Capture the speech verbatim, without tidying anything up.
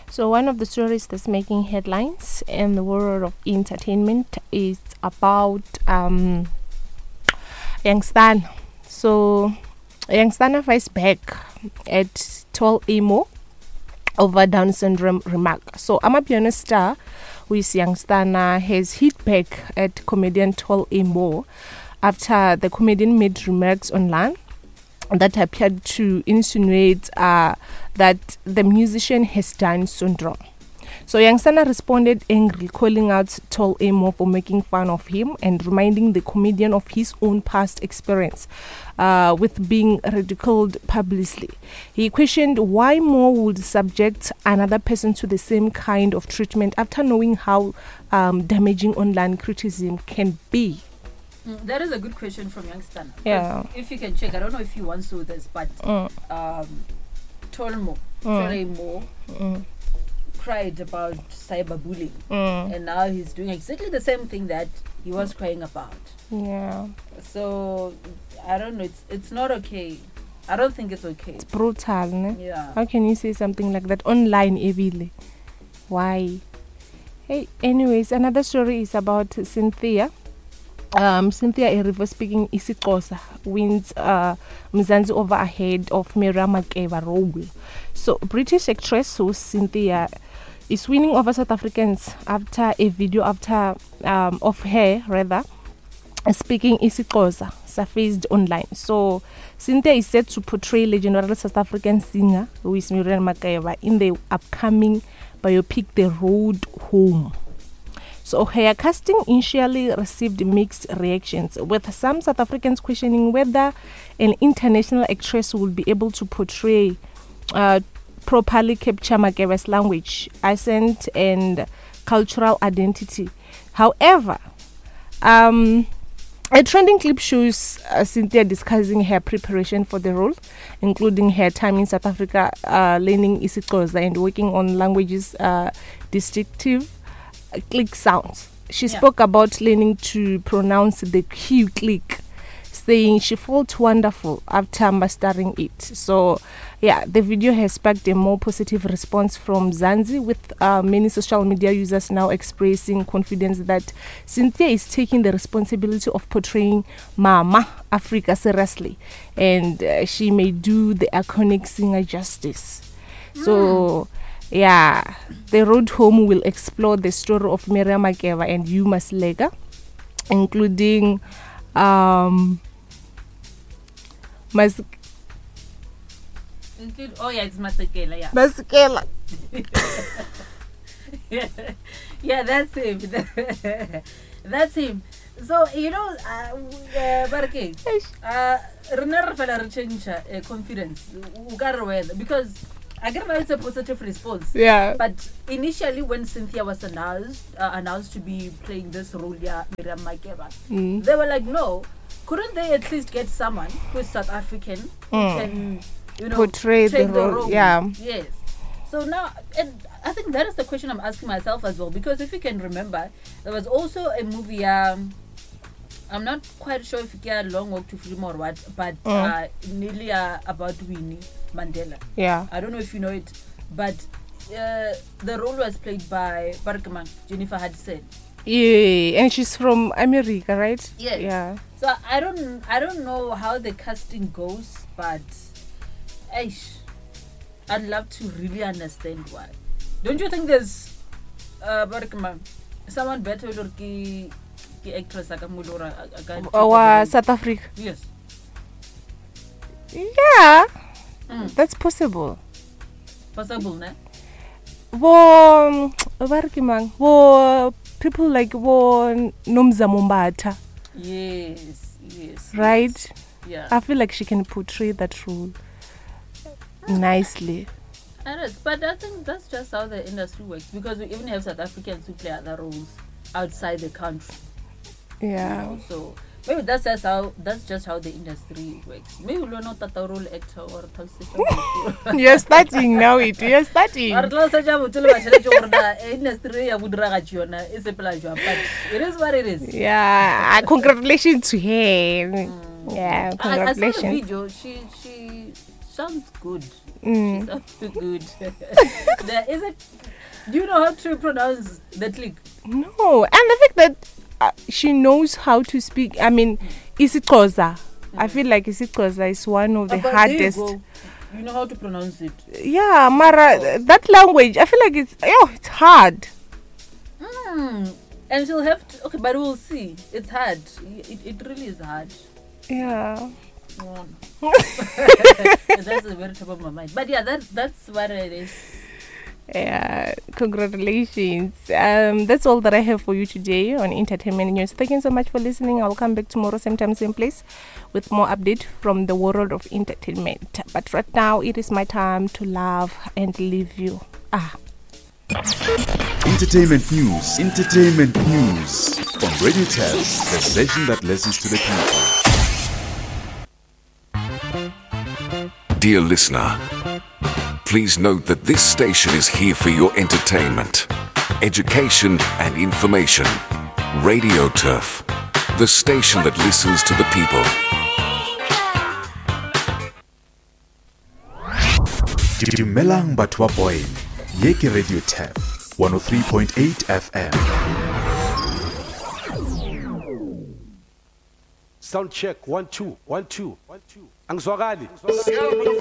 So one of the stories that's making headlines in the world of entertainment is about um, Young Stan. So Young Stan fights back at Tall Emo over Down syndrome remark. So Amapiano star, who is Young Stan, has hit back at comedian Tall Emo after the comedian made remarks online that appeared to insinuate uh, that the musician has Down syndrome. So Young Stan responded angrily, calling out Tall Emo for making fun of him and reminding the comedian of his own past experience uh, with being ridiculed publicly. He questioned why Mo would subject another person to the same kind of treatment after knowing how um, damaging online criticism can be. Mm, that is a good question from Young Stan. Yeah. If you can check, I don't know if you once saw this, but Mm. um, Tolmo, Mm. Tolmo Mm. cried about cyberbullying, Mm. and now he's doing exactly the same thing that he was crying about. Yeah. So I don't know. It's it's not okay. I don't think it's okay. It's brutal, ne? Yeah. How can you say something like that online, Evile? Why? Hey, anyways, another story is about Cynthia. Um, Cynthia Erivo speaking isiXhosa wins uh, Mzansi over ahead of Miriam Makeba role. So British actress who's Cynthia is winning over South Africans after a video after um, of her rather speaking isiXhosa surfaced online. So Cynthia is set to portray legendary South African singer who is Miriam Makeba in the upcoming biopic The Road Home. So her casting initially received mixed reactions, with some South Africans questioning whether an international actress will be able to portray uh, properly capture Makeba's language, accent, and cultural identity. However, um, a trending clip shows uh, Cynthia discussing her preparation for the role, including her time in South Africa, uh, learning isiXhosa and working on languages uh, distinctive click sounds. She Yeah. spoke about learning to pronounce the Q click, saying she felt wonderful after mastering it. So, yeah, the video has sparked a more positive response from Zanzi, with uh, many social media users now expressing confidence that Cynthia is taking the responsibility of portraying Mama Africa seriously, and uh, she may do the iconic singer justice. Mm. So, yeah, The Road Home will explore the story of Miriam Makeba and Hugh Maslega, including um, Mas- Include, oh yeah, it's Masekela, yeah. Masekela. yeah. Yeah, that's him. That's him. So, you know, uh, uh, Barke, uh, Rena Rafala change uh, confidence. You got to because I get it's a positive response. Yeah. But initially, when Cynthia was announced uh, announced to be playing this role, yeah, Miriam Makeba, Mm. they were like, no, couldn't they at least get someone who is South African who Mm. can, you know, Portray the take role, yeah. Yes. So now, and I think that is the question I'm asking myself as well, because if you can remember, there was also a movie. Um, I'm not quite sure if you get a long walk to freedom or what, but Mm. uh, nearly uh, about Winnie Mandela. Yeah. I don't know if you know it, but uh, the role was played by Barkman, Jennifer Hudson. Yeah, and she's from America, right? Yes. Yeah. So I don't, I don't know how the casting goes, but, eish, I'd love to really understand why. Don't you think there's, uh, Barkman, someone better or ki ki actress like Mulora? Our South Africa. Yes. Yeah, Mm. that's possible. Possible, ne? Wo, Barkimang, wo people like wo Nomza Mombata, Yes, yes. right? Yes. Yeah. I feel like she can portray that role nicely. And it's, but I think that's just how the industry works, because we even have South Africans who play other roles outside the country. Yeah. You know? So maybe that's just how that's just how the industry works. Maybe we'll not that a role actor or a You're starting now. It you're starting. industry ya budiraga tšona e sepela jwa, but it is what it is. Yeah. Congratulations to her. Mm. Yeah. I, I saw the Congratulations. video. She she sounds good. Mm. She sounds good. There is it. Do you know how to pronounce the click? No, and the fact that uh, she knows how to speak. I mean, isiXhosa. I feel like isiXhosa is one of the Oh, but there you hardest. go. You know how to pronounce it. Yeah, Mara, that language, I feel like it's, oh, it's hard. Mm. And she'll have to. Okay, but we'll see. It's hard. It, it really is hard. Yeah. Oh. That's the very top of my mind. But yeah, that, that's what it is. Yeah, congratulations. Um, that's all that I have for you today on Entertainment News. Thank you so much for listening. I'll come back tomorrow, same time, same place, with more update from the world of entertainment. But right now, it is my time to love and leave you. Ah. Entertainment news. Entertainment news on Radio Test, the station that listens to the people. Dear listener, please note that this station is here for your entertainment, education and information. Radio Turf, the station that listens to the people. Dumelang batho ba boy. Ye ke Radio Tap one oh three point eight F M. Sound check one two one two. Angizwakali.